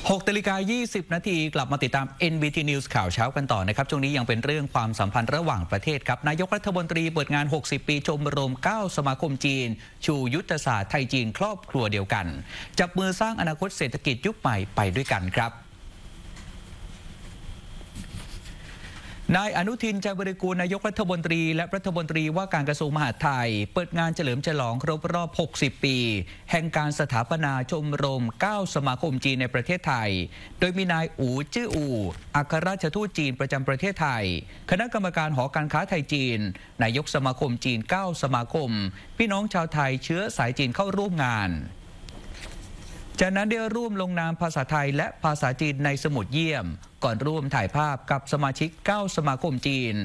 6:20 นาทีกลับมาติดตาม NBT News ข่าวเช้ากันต่อนะครับช่วงนี้ยังเป็นเรื่องความสัมพันธ์ระหว่างประเทศครับนายกรัฐมนตรีเปิดงาน 60 ปีชมรม 9 สมาคมจีนชูยุทธศาสตร์ไทยจีนครอบครัวเดียวกันจับมือสร้างอนาคตเศรษฐกิจยุคใหม่ไปด้วยกันครับนายอนุทิน ชาญวิรากูลนายกรัฐมนตรีและรัฐมนตรีว่าการกระทรวงมหาดไทยเปิดงานเฉลิมฉลองครบรอบ 60 ปี แห่งการสถาปนาชมรม 9 สมาคมจีนในประเทศไทยโดยมีนายอู๋จื้ออู่อัครราชทูตจีนประจำประเทศไทยคณะกรรมการหอการค้าไทยจีนนายกสมาคมจีน 9 สมาคมพี่น้องชาวไทยเชื้อสายจีนเข้าร่วมงานจากนั้นได้ร่วมลงนามภาษาไทยและภาษาจีนในสมุดเยี่ยมก่อนร่วมถ่ายภาพกับสมาชิก 9 สมาคมจีน